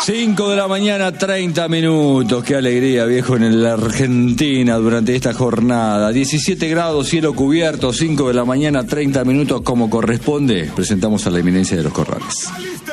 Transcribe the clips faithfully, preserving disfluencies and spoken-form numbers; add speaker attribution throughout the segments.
Speaker 1: cinco de la mañana, treinta minutos. Qué alegría, viejo, en la Argentina durante esta jornada. diecisiete grados, cielo cubierto, cinco de la mañana, treinta minutos, como corresponde. Presentamos a la eminencia de los corrales.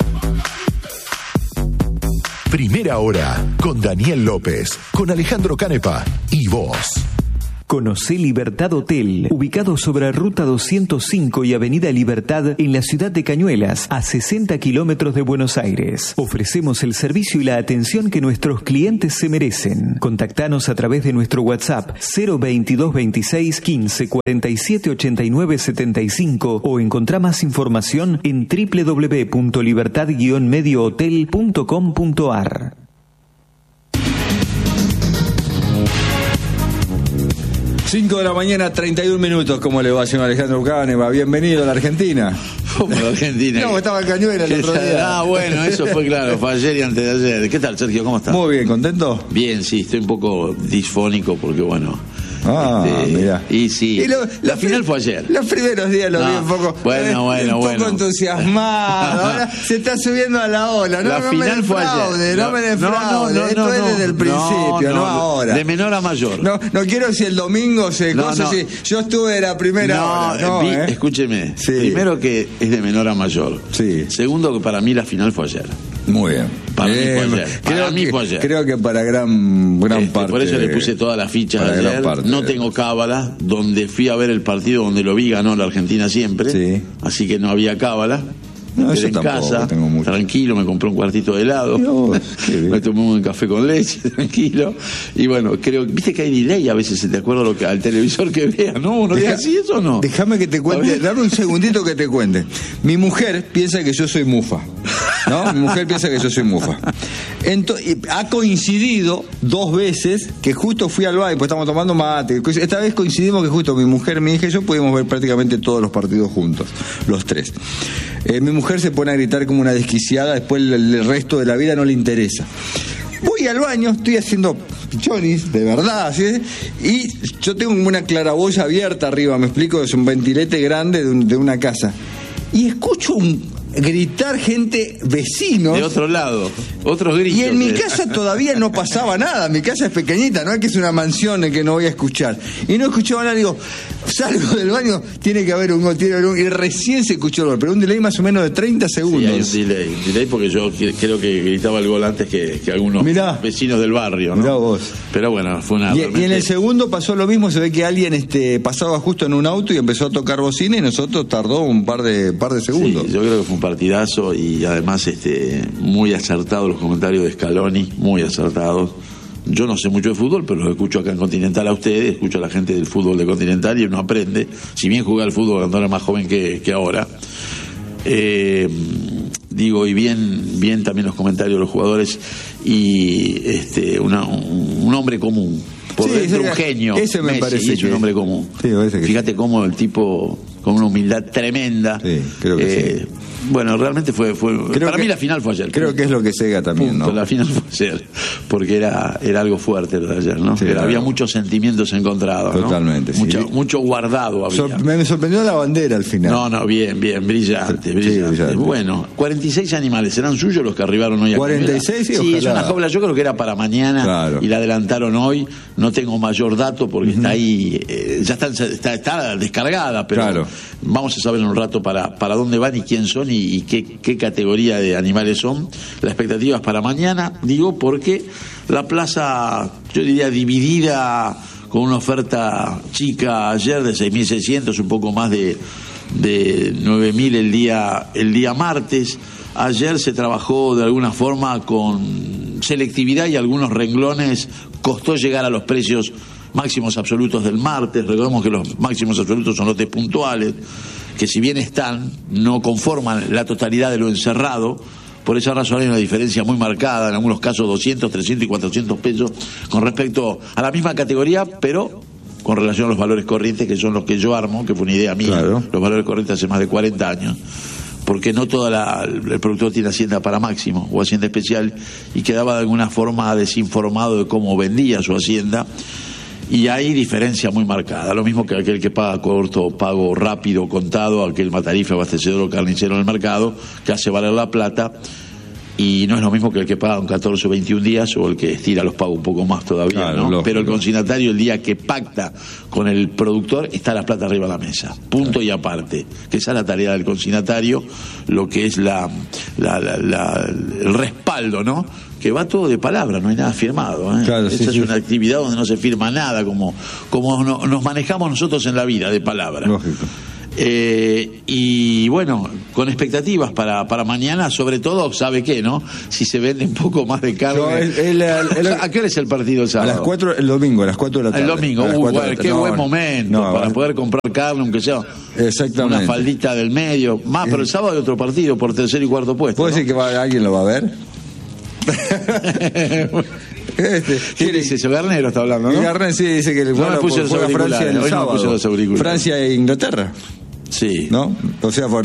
Speaker 2: Primera hora, con Daniel López, con Alejandro Canepa y vos.
Speaker 3: Conocé Libertad Hotel, ubicado sobre Ruta doscientos cinco y Avenida Libertad en la ciudad de Cañuelas, a sesenta kilómetros de Buenos Aires. Ofrecemos el servicio y la atención que nuestros clientes se merecen. Contactanos a través de nuestro WhatsApp cero veintidós veintiséis quince cuarenta y siete ochenta y nueve setenta y cinco o encontrá más información en doble u doble u doble u punto libertad guion medio hotel punto com punto ar.
Speaker 1: cinco de la mañana, treinta y un minutos. ¿Cómo le va, señor Alejandro Canepa? Bienvenido a la Argentina.
Speaker 4: ¿Cómo la Argentina?
Speaker 1: No, estaba en Cañuelas el otro día.
Speaker 4: Ah, bueno, eso fue claro, fue ayer y antes de ayer. ¿Qué tal, Sergio? ¿Cómo estás?
Speaker 1: Muy bien, ¿contento?
Speaker 4: Bien, sí, estoy un poco disfónico porque, bueno...
Speaker 1: Ah,
Speaker 4: este,
Speaker 1: mira.
Speaker 4: Y sí, y lo, la final fue ayer.
Speaker 1: Los primeros días lo no, vi un poco,
Speaker 4: bueno,
Speaker 1: eh,
Speaker 4: bueno,
Speaker 1: un
Speaker 4: bueno.
Speaker 1: poco entusiasmado. Ahora se está subiendo a la ola. No,
Speaker 4: la
Speaker 1: no
Speaker 4: final
Speaker 1: me
Speaker 4: fue
Speaker 1: defraude,
Speaker 4: ayer.
Speaker 1: no, no me defraude. No, no, no, Esto no, es desde el principio, no, no, no ahora.
Speaker 4: De menor a mayor.
Speaker 1: No, no quiero si el domingo se
Speaker 4: no,
Speaker 1: cosa,
Speaker 4: no.
Speaker 1: si yo estuve de la primera
Speaker 4: no,
Speaker 1: hora. No,
Speaker 4: vi,
Speaker 1: eh.
Speaker 4: Escúcheme.
Speaker 1: Sí.
Speaker 4: Primero que es de menor a mayor.
Speaker 1: Sí.
Speaker 4: Segundo que para mí la final fue ayer.
Speaker 1: Muy bien.
Speaker 4: Para
Speaker 1: eh,
Speaker 4: mí fue ayer. Para
Speaker 1: creo
Speaker 4: mí
Speaker 1: que,
Speaker 4: fue ayer.
Speaker 1: Creo que para gran, gran
Speaker 4: este,
Speaker 1: parte.
Speaker 4: Por eso le puse todas las fichas ayer.
Speaker 1: Parte,
Speaker 4: no tengo cábala. Donde fui a ver el partido, donde lo vi, ganó la Argentina siempre.
Speaker 1: Sí.
Speaker 4: Así que no había cábala.
Speaker 1: No,
Speaker 4: me
Speaker 1: yo
Speaker 4: quedé en casa,
Speaker 1: tengo mucho.
Speaker 4: tranquilo, me compré un cuartito de helado.
Speaker 1: Dios,
Speaker 4: me tomé un café con leche, tranquilo. Y bueno, creo, viste que hay delay a veces, se te acuerda lo que al televisor que vea, ¿no? ¿No Deja, así eso o no?
Speaker 1: Déjame que te cuente, dame un segundito que te cuente. Mi mujer piensa que yo soy mufa, ¿no? Mi mujer piensa que yo soy mufa. Entonces, ha coincidido dos veces que justo fui al baño, pues estamos tomando mate. Esta vez coincidimos que justo mi mujer, mi hija y yo pudimos ver prácticamente todos los partidos juntos, los tres. Eh, mi mujer se pone a gritar como una desquiciada, después el, el resto de la vida no le interesa. Voy al baño, estoy haciendo pichonis, de verdad, ¿sí? Y yo tengo una claraboya abierta arriba, me explico, es un ventilete grande de, un, de una casa. Y escucho un... gritar gente, vecinos
Speaker 4: de otro lado, otros gritos.
Speaker 1: Y en mi casa todavía no pasaba nada. Mi casa es pequeñita, no es que es una mansión en que no voy a escuchar. Y no escuchaba nada, digo, salgo del baño, tiene que haber un gol, tiene que haber un... Y recién se escuchó el gol, pero un delay más o menos de treinta segundos.
Speaker 4: Sí, hay un delay, un delay porque yo creo que gritaba el gol antes que, que algunos Mirá. vecinos del barrio, ¿no?
Speaker 1: Mirá vos.
Speaker 4: Pero bueno, fue una...
Speaker 1: Y,
Speaker 4: realmente...
Speaker 1: y en el segundo pasó lo mismo, se ve que alguien este, pasaba justo en un auto y empezó a tocar bocina y nosotros tardó un par de, par de segundos.
Speaker 4: Sí, yo creo que fue un partidazo y además este muy acertados los comentarios de Scaloni, muy acertados. Yo no sé mucho de fútbol, pero los escucho acá en Continental a ustedes, escucho a la gente del fútbol de Continental y uno aprende, si bien jugué al fútbol cuando era más joven que, que ahora. Eh, digo, y bien bien también los comentarios de los jugadores y este una, un, un hombre común. Por sí, dentro ese, un genio.
Speaker 1: Ese me
Speaker 4: Messi,
Speaker 1: parece
Speaker 4: es
Speaker 1: que...
Speaker 4: un hombre común.
Speaker 1: Sí, que...
Speaker 4: Fíjate cómo el tipo, con una humildad tremenda.
Speaker 1: Sí, creo que
Speaker 4: eh,
Speaker 1: sí.
Speaker 4: Bueno, realmente fue, fue
Speaker 1: creo
Speaker 4: para
Speaker 1: que,
Speaker 4: mí la final fue ayer.
Speaker 1: Creo que es lo que Sega también,
Speaker 4: punto,
Speaker 1: ¿no?
Speaker 4: La final fue ayer, porque era era algo fuerte lo de ayer, ¿no?
Speaker 1: Sí,
Speaker 4: Era,
Speaker 1: claro.
Speaker 4: Había muchos sentimientos encontrados,
Speaker 1: totalmente,
Speaker 4: ¿no?
Speaker 1: sí.
Speaker 4: Mucho, mucho guardado había.
Speaker 1: Sor- me sorprendió la bandera al final.
Speaker 4: No, no, bien, bien, brillante,
Speaker 1: Sí,
Speaker 4: brillante.
Speaker 1: brillante.
Speaker 4: Bueno, cuarenta y seis animales, ¿serán suyos los que arribaron hoy a
Speaker 1: cuarenta y seis, sí,
Speaker 4: sí,
Speaker 1: ojalá.
Speaker 4: es una jaula, yo creo que era para mañana,
Speaker 1: claro.
Speaker 4: Y la adelantaron hoy, no tengo mayor dato porque uh-huh. está ahí, eh, ya está, está, está descargada, pero
Speaker 1: claro.
Speaker 4: Vamos a saber en un rato para, para dónde van y quién son y, y qué, qué categoría de animales son. La expectativa es para mañana, digo, porque la plaza, yo diría, dividida con una oferta chica ayer de seis mil seiscientos, un poco más de, de nueve mil el día, el día martes. Ayer se trabajó de alguna forma con selectividad y algunos renglones costó llegar a los precios máximos absolutos del martes. Recordemos que los máximos absolutos son lotes puntuales, que si bien están, no conforman la totalidad de lo encerrado. Por esa razón hay una diferencia muy marcada, en algunos casos doscientos, trescientos y cuatrocientos pesos con respecto a la misma categoría, pero con relación a los valores corrientes, que son los que yo armo, que fue una idea mía,
Speaker 1: claro.
Speaker 4: Los valores corrientes hace más de cuarenta años. Porque no todo el productor tiene hacienda para máximo o hacienda especial y quedaba de alguna forma desinformado de cómo vendía su hacienda. Y hay diferencia muy marcada, lo mismo que aquel que paga corto, pago rápido, contado, aquel matarife, abastecedor o carnicero en el mercado, que hace valer la plata, y no es lo mismo que el que paga un catorce o veintiún días o el que estira los pagos un poco más todavía,
Speaker 1: claro,
Speaker 4: ¿no?
Speaker 1: lógico.
Speaker 4: Pero el consignatario, el día que pacta con el productor, está la plata arriba de la mesa, punto, claro. Y aparte, que esa es la tarea del consignatario, lo que es la, la, la, la el respaldo, ¿no? Que va todo de palabra, no hay nada firmado, ¿eh?
Speaker 1: Claro,
Speaker 4: Esa
Speaker 1: sí,
Speaker 4: es
Speaker 1: sí.
Speaker 4: una actividad donde no se firma nada, como, como no, nos manejamos nosotros en la vida, de palabra.
Speaker 1: Lógico.
Speaker 4: Eh, y bueno, con expectativas para, para mañana, sobre todo, ¿sabe qué, no? Si se vende un poco más de carne.
Speaker 1: No, el- el- el-
Speaker 4: ¿A qué hora es el partido el
Speaker 1: A
Speaker 4: sábado?
Speaker 1: las cuatro, el domingo, a las cuatro de la tarde.
Speaker 4: El domingo,
Speaker 1: A las
Speaker 4: uh,
Speaker 1: cuatro de
Speaker 4: bueno,
Speaker 1: la
Speaker 4: qué
Speaker 1: tarde.
Speaker 4: buen
Speaker 1: No,
Speaker 4: momento
Speaker 1: no,
Speaker 4: para
Speaker 1: va-
Speaker 4: poder comprar carne, aunque sea
Speaker 1: Exactamente.
Speaker 4: una faldita del medio. Más, pero el sábado hay otro partido por tercer y cuarto puesto.
Speaker 1: ¿Puedo
Speaker 4: ¿no?
Speaker 1: decir que va- alguien lo va a ver? Este,
Speaker 4: ¿Qué
Speaker 1: tiene-
Speaker 4: dice? Ese Garnero está hablando, ¿no?
Speaker 1: Garnet sí dice que el
Speaker 4: No me puse los
Speaker 1: juega Francia
Speaker 4: auriculares,
Speaker 1: el
Speaker 4: hoy no me
Speaker 1: sábado.
Speaker 4: puse los auriculares.
Speaker 1: Francia e Inglaterra,
Speaker 4: Sí.
Speaker 1: ¿no? O sea, por